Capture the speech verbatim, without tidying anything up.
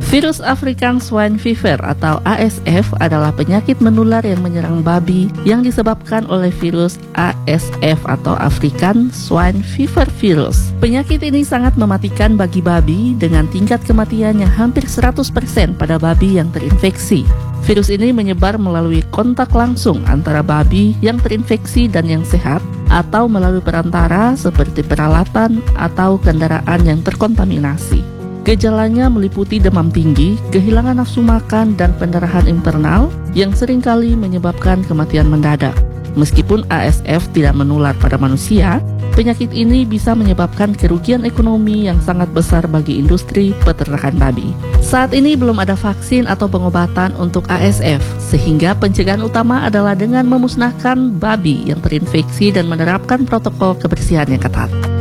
Virus African Swine Fever atau A S F adalah penyakit menular yang menyerang babi yang disebabkan oleh virus A S F atau African Swine Fever Virus. Penyakit ini sangat mematikan bagi babi dengan tingkat kematian yang hampir seratus persen pada babi yang terinfeksi. Virus ini menyebar melalui kontak langsung antara babi yang terinfeksi dan yang sehat atau melalui perantara seperti peralatan atau kendaraan yang terkontaminasi. Gejalanya meliputi demam tinggi, kehilangan nafsu makan, dan pendarahan internal yang seringkali menyebabkan kematian mendadak. Meskipun A S F tidak menular pada manusia, penyakit ini bisa menyebabkan kerugian ekonomi yang sangat besar bagi industri peternakan babi. Saat ini belum ada vaksin atau pengobatan untuk A S F, sehingga pencegahan utama adalah dengan memusnahkan babi yang terinfeksi dan menerapkan protokol kebersihan yang ketat.